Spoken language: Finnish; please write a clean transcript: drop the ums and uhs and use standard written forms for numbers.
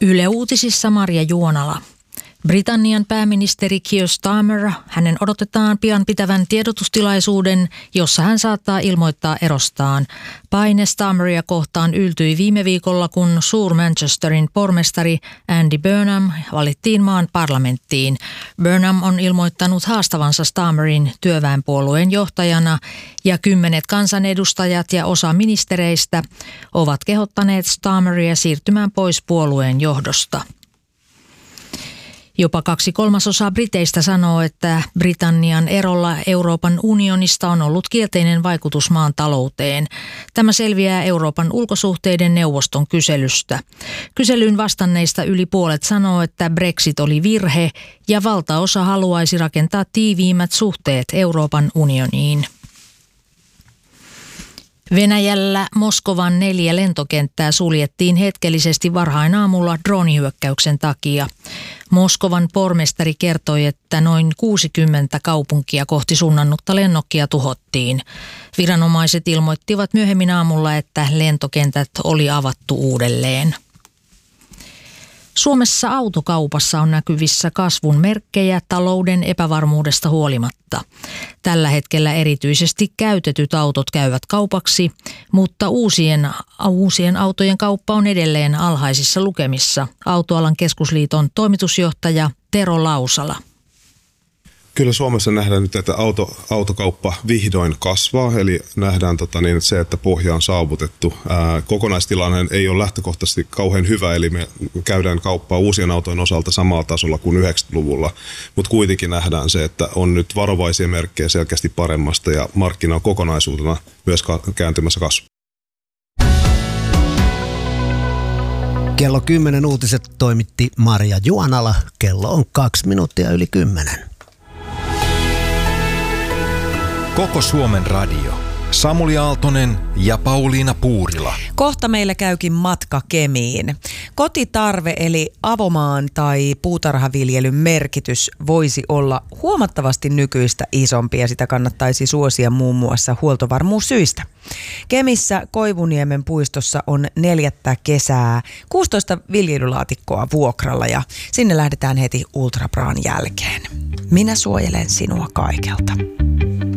Yle Uutisissa Marja Juonala. Britannian pääministeri Keir Starmer, hänen odotetaan pian pitävän tiedotustilaisuuden, jossa hän saattaa ilmoittaa erostaan. Paine Starmeria kohtaan yltyi viime viikolla, kun Suur-Manchesterin pormestari Andy Burnham valittiin maan parlamenttiin. Burnham on ilmoittanut haastavansa Starmerin työväenpuolueen johtajana ja 10 kansanedustajat ja osa ministereistä ovat kehottaneet Starmeria siirtymään pois puolueen johdosta. Jopa 2/3 briteistä sanoo, että Britannian erolla Euroopan unionista on ollut kielteinen vaikutus maan talouteen. Tämä selviää Euroopan ulkosuhteiden neuvoston kyselystä. Kyselyyn vastanneista yli puolet sanoo, että Brexit oli virhe ja valtaosa haluaisi rakentaa tiiviimmät suhteet Euroopan unioniin. Venäjällä Moskovan 4 lentokenttää suljettiin hetkellisesti varhain aamulla droonihyökkäyksen takia. Moskovan pormestari kertoi, että noin 60 kaupunkia kohti suunnannutta lennokkia tuhottiin. Viranomaiset ilmoittivat myöhemmin aamulla, että lentokentät oli avattu uudelleen. Suomessa autokaupassa on näkyvissä kasvun merkkejä talouden epävarmuudesta huolimatta. Tällä hetkellä erityisesti käytetyt autot käyvät kaupaksi, mutta uusien autojen kauppa on edelleen alhaisissa lukemissa. Autoalan keskusliiton toimitusjohtaja Tero Lausala. Kyllä Suomessa nähdään nyt, että autokauppa vihdoin kasvaa, eli nähdään se, että pohja on saavutettu. Kokonaistilanne ei ole lähtökohtaisesti kauhean hyvä, eli me käydään kauppaa uusien autojen osalta samalla tasolla kuin 90-luvulla, mutta kuitenkin nähdään se, että on nyt varovaisia merkkejä selkeästi paremmasta ja markkina on kokonaisuutena myös kääntymässä kasvuun. Kello 10 uutiset toimitti Marja Juonala. Kello on 2 minuuttia yli 10. Koko Suomen radio. Samuli Aaltonen ja Pauliina Puurila. Kohta meillä käykin matka Kemiin. Kotitarve eli avomaan tai puutarhaviljelyn merkitys voisi olla huomattavasti nykyistä isompi ja sitä kannattaisi suosia muun muassa huoltovarmuussyistä. Kemissä Koivuniemen puistossa on 4. kesää 16 viljelylaatikkoa vuokralla ja sinne lähdetään heti Ultrabraan jälkeen. Minä suojelen sinua kaikelta.